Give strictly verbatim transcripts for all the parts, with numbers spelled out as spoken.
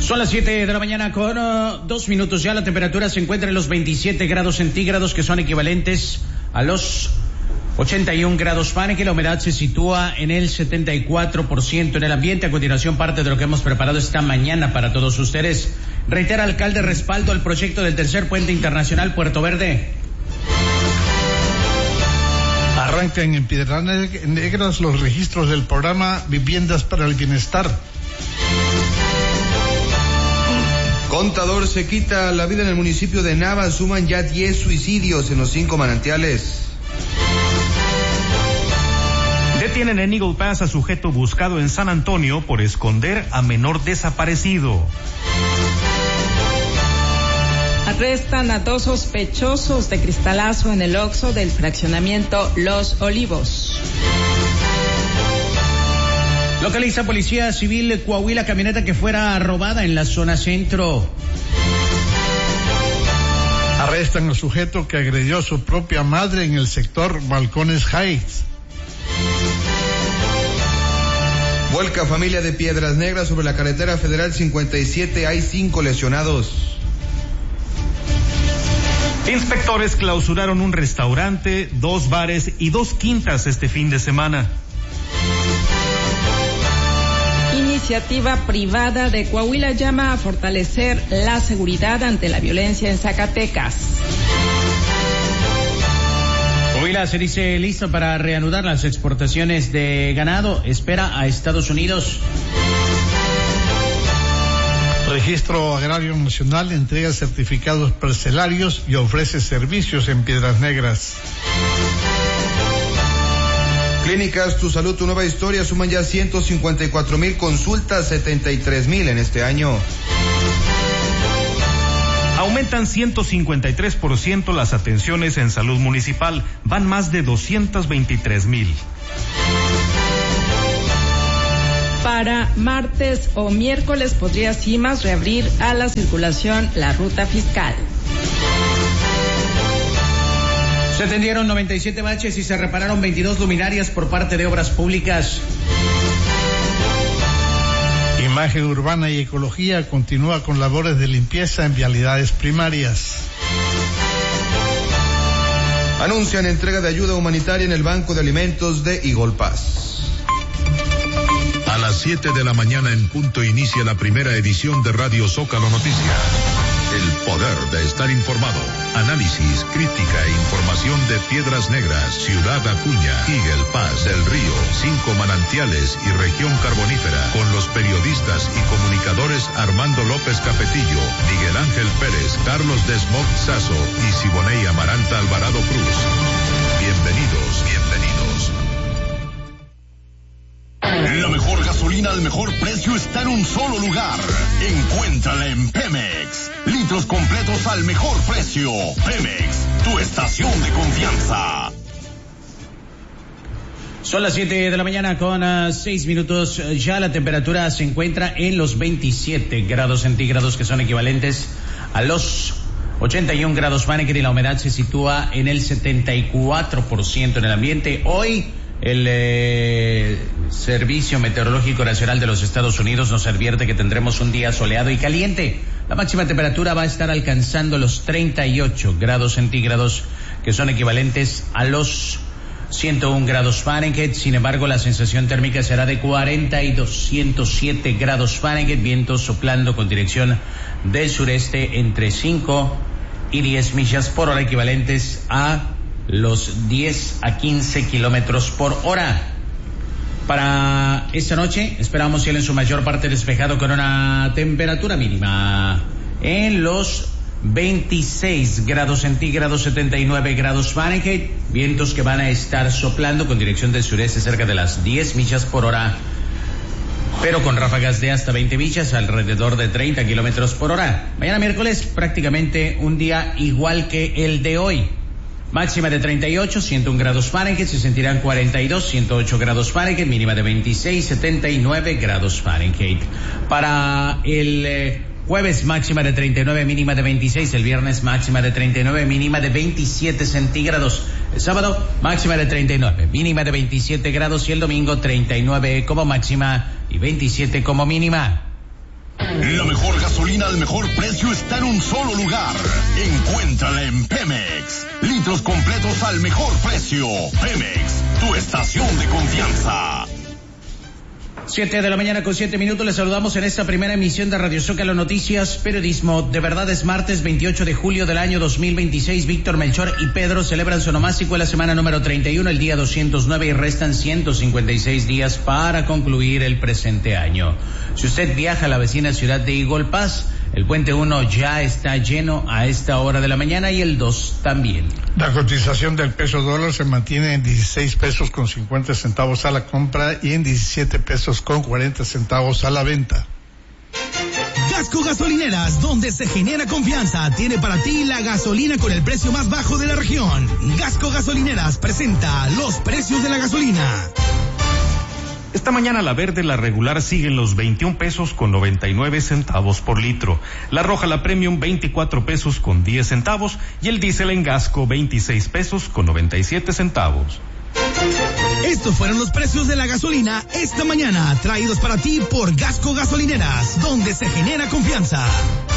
Son las siete de la mañana con uh, dos minutos ya. La temperatura se encuentra en los veintisiete grados centígrados, que son equivalentes a los ochenta y un grados Fahrenheit. La humedad se sitúa en el setenta y cuatro por ciento en el ambiente. A continuación, parte de lo que hemos preparado esta mañana para todos ustedes. Reitera alcalde respaldo al proyecto del tercer puente internacional Puerto Verde. Arrancan en Piedras Negras los registros del programa Viviendas para el Bienestar. Contador se quita la vida en el municipio de Nava. Suman ya diez suicidios en los cinco manantiales. Detienen en Eagle Pass a sujeto buscado en San Antonio por esconder a menor desaparecido. Arrestan a dos sospechosos de cristalazo en el Oxxo del fraccionamiento Los Olivos. Localiza Policía Civil Coahuila camioneta que fuera robada en la zona centro. Arrestan al sujeto que agredió a su propia madre en el sector Balcones Heights. Vuelca familia de Piedras Negras sobre la carretera federal cincuenta y siete. Hay cinco lesionados. Inspectores clausuraron un restaurante, dos bares y dos quintas este fin de semana. Iniciativa privada de Coahuila llama a fortalecer la seguridad ante la violencia en Zacatecas. Coahuila se dice listo para reanudar las exportaciones de ganado. Espera a Estados Unidos. Registro Agrario Nacional entrega certificados parcelarios y ofrece servicios en Piedras Negras. Clínicas Tu Salud, Tu Nueva Historia suman ya ciento cincuenta y cuatro mil consultas, setenta y tres mil en este año. Aumentan ciento cincuenta y tres por ciento las atenciones en salud municipal, van más de doscientos veintitrés mil. Para martes o miércoles podría CIMAS reabrir a la circulación la ruta fiscal. Se atendieron noventa y siete baches y se repararon veintidós luminarias por parte de Obras Públicas. Imagen Urbana y Ecología continúa con labores de limpieza en vialidades primarias. Anuncian entrega de ayuda humanitaria en el Banco de Alimentos de Eagle Pass. A las siete de la mañana en punto inicia la primera edición de Radio Zócalo Noticias. El poder de estar informado. Análisis, crítica e información de Piedras Negras, Ciudad Acuña, Eagle Pass, El Río, Cinco Manantiales y Región Carbonífera. Con los periodistas y comunicadores Armando López Capetillo, Miguel Ángel Pérez, Carlos Desmond Sazo y Siboney Amaranta Alvarado Cruz. Bienvenidos, bienvenidos. La mejor gasolina al mejor precio está en un solo lugar. Encuéntrala en Pemex. Litros completos al mejor precio. Pemex, tu estación de confianza. Son las siete de la mañana con uh, seis minutos. Ya la temperatura se encuentra en los veintisiete grados centígrados, que son equivalentes a los ochenta y un grados Fahrenheit, y la humedad se sitúa en el setenta y cuatro por ciento en el ambiente. Hoy el eh, Servicio Meteorológico Nacional de los Estados Unidos nos advierte que tendremos un día soleado y caliente. La máxima temperatura va a estar alcanzando los treinta y ocho grados centígrados, que son equivalentes a los ciento un grados Fahrenheit. Sin embargo, la sensación térmica será de cuarenta y dos, ciento siete grados Fahrenheit, vientos soplando con dirección del sureste entre cinco y diez millas por hora, equivalentes a los diez a quince kilómetros por hora. Para esta noche esperamos cielo en su mayor parte despejado con una temperatura mínima en los veintiséis grados centígrados, setenta y nueve grados Fahrenheit, vientos que van a estar soplando con dirección del sureste cerca de las diez millas por hora, pero con ráfagas de hasta veinte millas, alrededor de treinta kilómetros por hora. Mañana miércoles prácticamente un día igual que el de hoy. Máxima de treinta y ocho, ciento un grados Fahrenheit, se sentirán cuarenta y dos, ciento ocho grados Fahrenheit, mínima de veintiséis, setenta y nueve grados Fahrenheit. Para el eh, jueves máxima de treinta y nueve, mínima de veintiséis, el viernes máxima de treinta y nueve, mínima de veintisiete centígrados, el sábado máxima de treinta y nueve, mínima de veintisiete grados y el domingo treinta y nueve como máxima y veintisiete como mínima. La mejor gasolina al mejor precio está en un solo lugar. Encuéntrala en Pemex. Litros completos al mejor precio. Pemex, tu estación de confianza. Siete de la mañana con siete minutos. Les saludamos en esta primera emisión de Radio Zócalo Noticias, periodismo de verdad. Es martes veintiocho de julio del año dos mil veintiséis. Víctor, Melchor y Pedro celebran su onomástico en la semana número treinta y uno, el día doscientos nueve, y restan ciento cincuenta y seis días para concluir el presente año. Si usted viaja a la vecina ciudad de Eagle Pass, el puente uno ya está lleno a esta hora de la mañana y el dos también. La cotización del peso dólar se mantiene en dieciséis pesos con cincuenta centavos a la compra y en diecisiete pesos con cuarenta centavos a la venta. Gasco Gasolineras, donde se genera confianza, tiene para ti la gasolina con el precio más bajo de la región. Gasco Gasolineras presenta los precios de la gasolina. Esta mañana la verde, la regular, siguen los veintiún pesos con noventa y nueve centavos por litro. La roja, la premium, veinticuatro pesos con diez centavos. Y el diésel en Gasco, veintiséis pesos con noventa y siete centavos. Estos fueron los precios de la gasolina esta mañana, traídos para ti por Gasco Gasolineras, donde se genera confianza.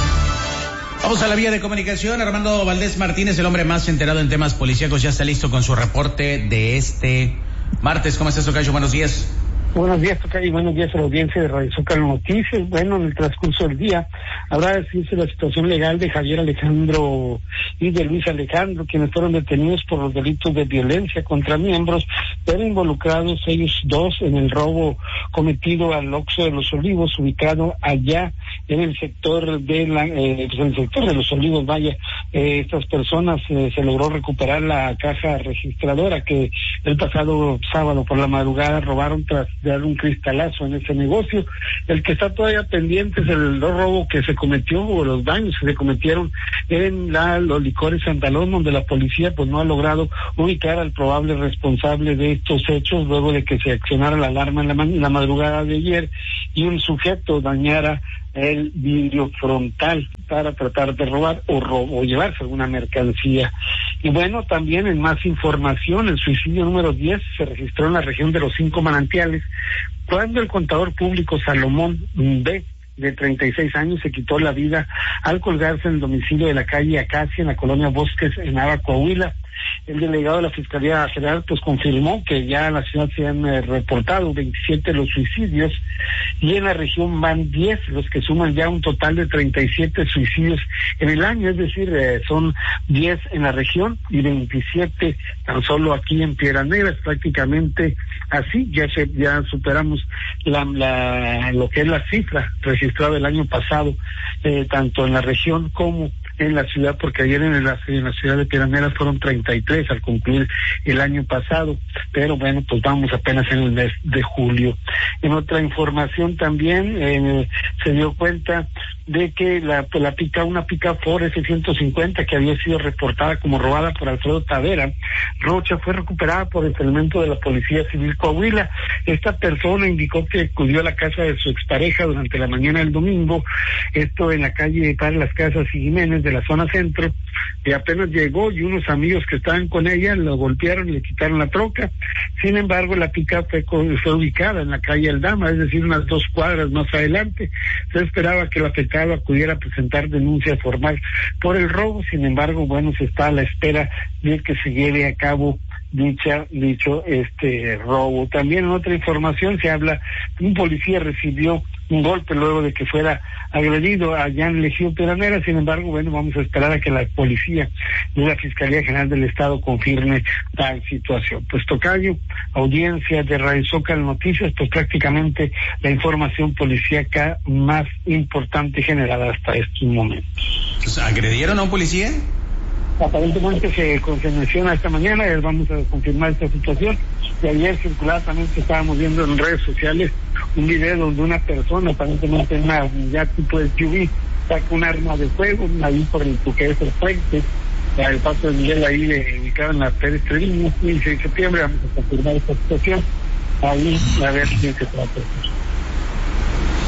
Vamos a la vía de comunicación. Armando Valdés Martínez, el hombre más enterado en temas policíacos, ya está listo con su reporte de este martes. ¿Cómo estás, Tocayo? Buenos días. Buenos días, Tocayo, y buenos días a la audiencia de Radio Zócalo Noticias. Bueno, en el transcurso del día habrá de decirse la situación legal de Javier Alejandro y de Luis Alejandro, quienes fueron detenidos por los delitos de violencia contra miembros, pero involucrados ellos dos en el robo cometido al Oxxo de los Olivos, ubicado allá en el sector de la, eh, pues en el sector de los Olivos. Vaya, eh, estas personas eh, se logró recuperar la caja registradora que el pasado sábado por la madrugada robaron tras dar un cristalazo en ese negocio. El que está todavía pendiente es el robo que se cometió, o los daños que se cometieron en la, los licores Santalón, donde la policía pues no ha logrado ubicar al probable responsable de estos hechos, luego de que se accionara la alarma en la, en la madrugada de ayer y un sujeto dañara el vidrio frontal para tratar de robar o, robo, o llevarse alguna mercancía. Y bueno, también en más información, el suicidio número diez se registró en la región de los Cinco Manantiales, cuando el contador público Salomón B, de treinta y seis años, se quitó la vida al colgarse en el domicilio de la calle Acacia, en la colonia Bosques, en Nava, Coahuila. El delegado de la Fiscalía General pues confirmó que ya en la ciudad se han eh, reportado veintisiete los suicidios, y en la región van diez, los que suman ya un total de treinta y siete suicidios en el año, es decir, eh, son diez en la región y veintisiete tan solo aquí en Piedras Negras. Prácticamente así ya se ya superamos la, la lo que es la cifra registrada el año pasado, eh, tanto en la región como en la ciudad, porque ayer en la, en la ciudad de Piedras Negras fueron treinta y tres al concluir el año pasado, pero bueno, pues vamos apenas en el mes de julio. En otra información también eh, se dio cuenta de que la, la pica, una pica Ford F ciento cincuenta que había sido reportada como robada por Alfredo Tavera Rocha fue recuperada por el elemento de la Policía Civil Coahuila. Esta persona indicó que acudió a la casa de su expareja durante la mañana del domingo, esto en la calle Para las Casas y Jiménez de la zona centro, y apenas llegó y unos amigos que estaban con ella lo golpearon y le quitaron la troca. Sin embargo, la pica fue, fue ubicada en la calle Aldama, es decir, unas dos cuadras más adelante. Se esperaba que la afectada acudiera a presentar denuncia formal por el robo. Sin embargo, bueno, se está a la espera de que se lleve a cabo dicha dicho este robo. También en otra información se habla que un policía recibió un golpe luego de que fuera agredido allá en Legión Piedranera. Sin embargo, bueno, vamos a esperar a que la policía y la Fiscalía General del Estado confirme tal situación. Pues Tocayo, audiencia de Radio Zócalo Noticias, pues prácticamente la información policíaca más importante generada hasta estos momentos. ¿Agredieron a un policía? Aparentemente se, se menciona esta mañana, vamos a confirmar esta situación. Y ayer circulaba también, que estábamos viendo en redes sociales, un video donde una persona, aparentemente en una unidad tipo de S U V, saca un arma de fuego ahí por el que es el frente, el paso de Miguel ahí de, ubicado en la Pérez Treviño, quince de septiembre. Vamos a confirmar esta situación ahí, a ver quién se trata.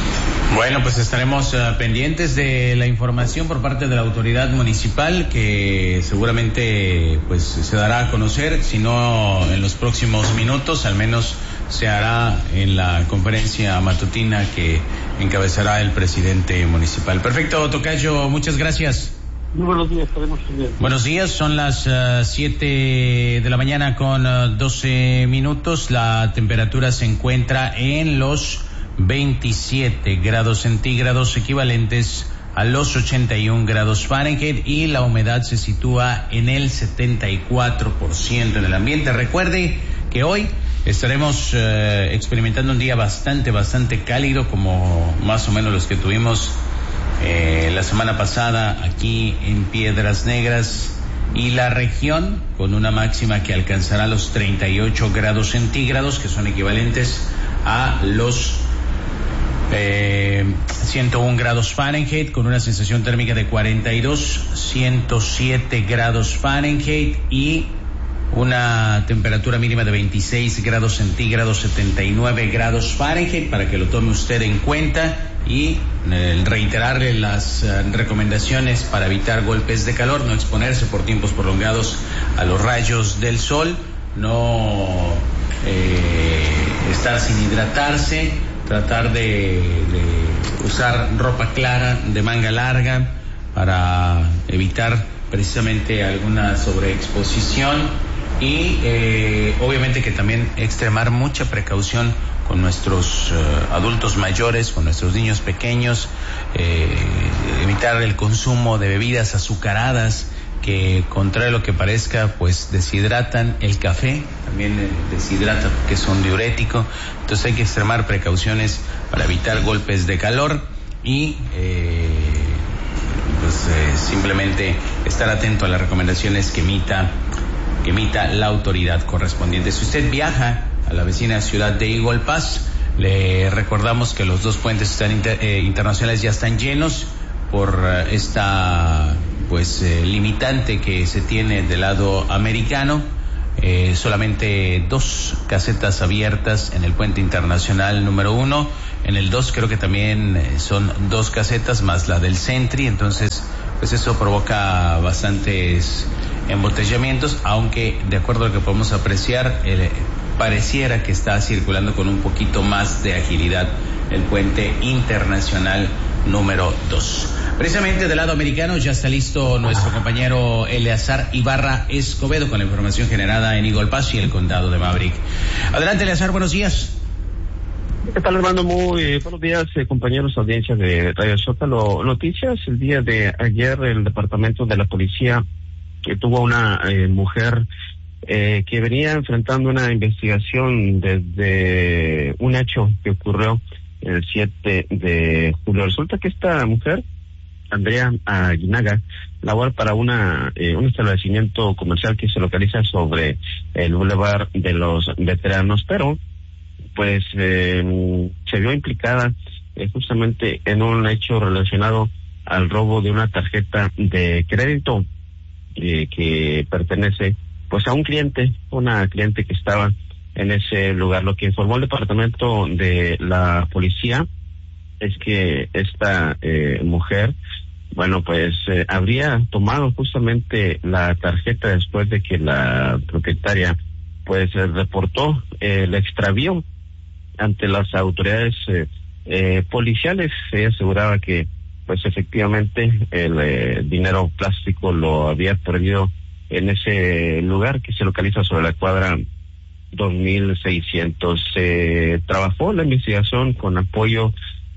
Bueno, pues estaremos uh, pendientes de la información por parte de la autoridad municipal, que seguramente pues se dará a conocer, si no en los próximos minutos, al menos se hará en la conferencia matutina que encabezará el presidente municipal. Perfecto, tocayo, muchas gracias. Muy buenos días, estaremos pendientes. Buenos días, son las uh, siete de la mañana con uh, doce minutos. La temperatura se encuentra en los veintisiete grados centígrados, equivalentes a los ochenta y un grados Fahrenheit, y la humedad se sitúa en el setenta y cuatro por ciento en el ambiente. Recuerde que hoy estaremos eh, experimentando un día bastante, bastante cálido, como más o menos los que tuvimos eh, la semana pasada aquí en Piedras Negras y la región, con una máxima que alcanzará los treinta y ocho grados centígrados, que son equivalentes a los Eh, ciento uno grados Fahrenheit, con una sensación térmica de cuarenta y dos, ciento siete grados Fahrenheit, y una temperatura mínima de veintiséis grados centígrados, setenta y nueve grados Fahrenheit, para que lo tome usted en cuenta. Y eh, reiterarle las eh, recomendaciones para evitar golpes de calor: no exponerse por tiempos prolongados a los rayos del sol, no eh, estar sin hidratarse, tratar de, de usar ropa clara de manga larga para evitar precisamente alguna sobreexposición, y eh, obviamente que también extremar mucha precaución con nuestros uh, adultos mayores, con nuestros niños pequeños, eh, evitar el consumo de bebidas azucaradas que, contrario a lo que parezca, pues deshidratan. El café también deshidrata porque es un diurético. Entonces hay que extremar precauciones para evitar golpes de calor y eh, pues eh, simplemente estar atento a las recomendaciones que emita que emita la autoridad correspondiente. Si usted viaja a la vecina ciudad de Eagle Pass, le recordamos que los dos puentes están inter, eh, internacionales ya están llenos por uh, esta pues eh, limitante que se tiene del lado americano. Eh, solamente dos casetas abiertas en el puente internacional número uno. En el dos creo que también eh, son dos casetas más la del Sentry. Entonces pues eso provoca bastantes embotellamientos, aunque de acuerdo a lo que podemos apreciar, eh, pareciera que está circulando con un poquito más de agilidad el puente internacional número dos. Precisamente del lado americano ya está listo nuestro compañero Eleazar Ibarra Escobedo con la información generada en Eagle Pass y el condado de Maverick. Adelante, Eleazar, buenos días. ¿Qué tal, hermano? Muy buenos días, eh, compañeros, audiencia de Radio Zócalo Noticias. El día de ayer el departamento de la policía que tuvo una eh, mujer eh, que venía enfrentando una investigación desde un hecho que ocurrió el siete de julio. Resulta que esta mujer, Andrea Aguinaga, labora para una eh, un establecimiento comercial que se localiza sobre el Boulevard de los Veteranos, pero pues eh, se vio implicada eh, justamente en un hecho relacionado al robo de una tarjeta de crédito eh, que pertenece pues a un cliente, una cliente que estaba en ese lugar. Lo que informó el departamento de la policía es que esta eh, mujer, bueno, pues eh, habría tomado justamente la tarjeta después de que la propietaria pues eh, reportó eh, el extravío ante las autoridades eh, eh, policiales. Ella aseguraba que pues efectivamente el eh, dinero plástico lo había perdido en ese lugar que se localiza sobre la cuadra dos mil seiscientos. Se trabajó la investigación con apoyo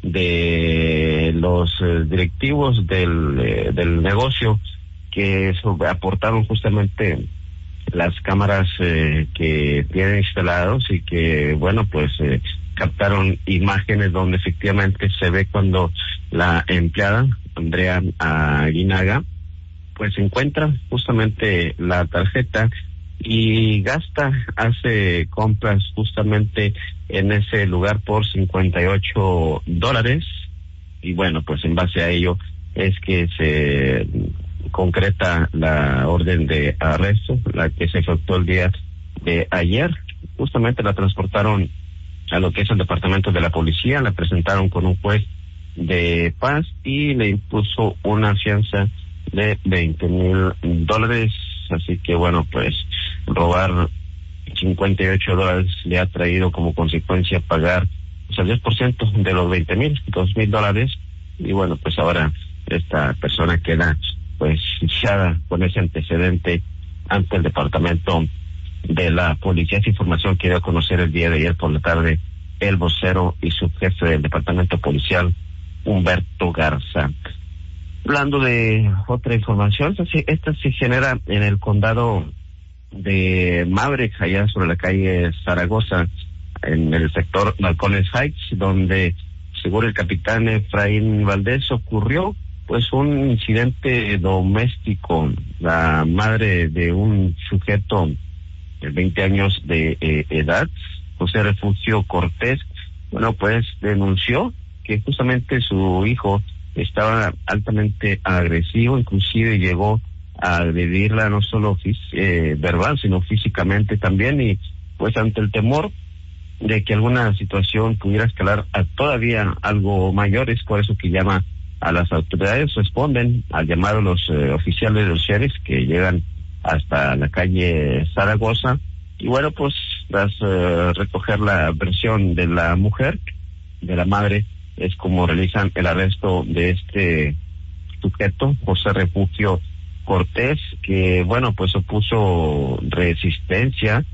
de los eh, directivos del, eh, del negocio, que aportaron justamente las cámaras eh, que tienen instalados y que, bueno, pues eh, captaron imágenes donde efectivamente se ve cuando la empleada, Andrea Aguinaga, pues encuentra justamente la tarjeta y gasta, hace compras justamente en ese lugar por cincuenta y ocho dólares. Y bueno, pues en base a ello es que se concreta la orden de arresto, la que se efectuó el día de ayer. Justamente la transportaron a lo que es el departamento de la policía, la presentaron con un juez de paz y le impuso una fianza de veinte mil dólares. Así que bueno, pues robar cincuenta y ocho dólares le ha traído como consecuencia pagar pues, el diez por ciento de los veinte mil, dos mil dólares. Y bueno, pues ahora esta persona queda pues fichada con ese antecedente ante el departamento de la policía. Esa información que dio a conocer el día de ayer por la tarde el vocero y subjefe del departamento policial, Humberto Garza. Hablando de otra información, esta, esta se genera en el condado de Maverick, allá sobre la calle Zaragoza, en el sector Balcones Heights, donde, según el capitán Efraín Valdés, ocurrió pues un incidente doméstico. La madre de un sujeto de veinte años de eh, edad, José Refugio Cortés, bueno, pues denunció que justamente su hijo estaba altamente agresivo, inclusive llegó a agredirla no solo eh, verbal, sino físicamente también, y pues ante el temor de que alguna situación pudiera escalar a todavía algo mayor, es por eso que llama a las autoridades. Responden al llamado los eh, oficiales de los sheriffs que llegan hasta la calle Zaragoza, y bueno, pues tras eh, recoger la versión de la mujer, de la madre, es como realizan el arresto de este sujeto, José Refugio Cortés, que bueno, pues opuso resistencia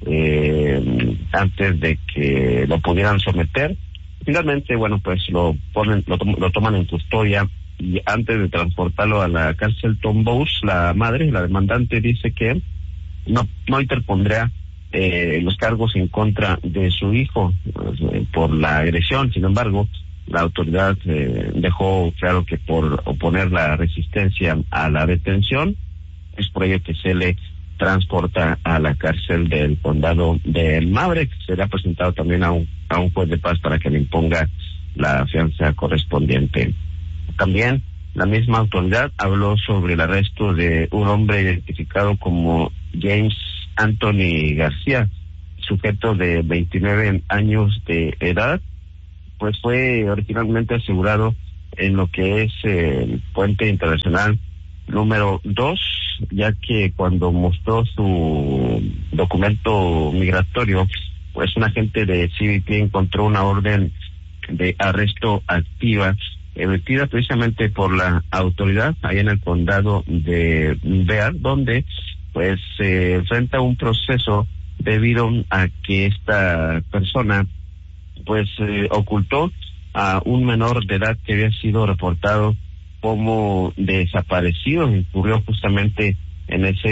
eh, antes de que lo pudieran someter. Finalmente, bueno, pues lo ponen, lo, lo toman en custodia, y antes de transportarlo a la cárcel Tom Bowes, la madre, la demandante, dice que no, no interpondrá eh, los cargos en contra de su hijo eh, por la agresión. Sin embargo, la autoridad eh, dejó claro que por oponer la resistencia a la detención, es por ello que se le transporta a la cárcel del condado de Maverick. Será presentado también a un, a un juez de paz para que le imponga la fianza correspondiente. También la misma autoridad habló sobre el arresto de un hombre identificado como James Anthony García, sujeto de veintinueve años de edad, pues fue originalmente asegurado en lo que es eh, el puente internacional número dos, ya que cuando mostró su documento migratorio, pues un agente de C B P encontró una orden de arresto activa emitida precisamente por la autoridad ahí en el condado de Bear, donde pues se eh, enfrenta un proceso debido a que esta persona pues eh, ocultó a un menor de edad que había sido reportado como desaparecido. Incurrió justamente en ese